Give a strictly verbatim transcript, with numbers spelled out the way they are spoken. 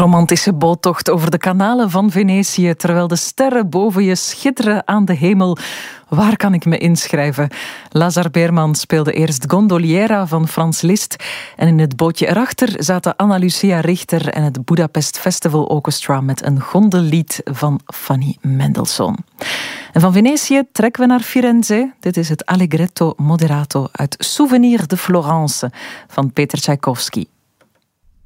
romantische boottocht over de kanalen van Venetië, terwijl de sterren boven je schitteren aan de hemel. Waar kan ik me inschrijven? Lazar Beerman speelde eerst Gondoliera van Franz Liszt en in het bootje erachter zaten Anna Lucia Richter en het Budapest Festival Orchestra met een gondellied van Fanny Mendelssohn. En van Venetië trekken we naar Firenze. Dit is het Allegretto Moderato uit Souvenir de Florence van Peter Tchaikovsky.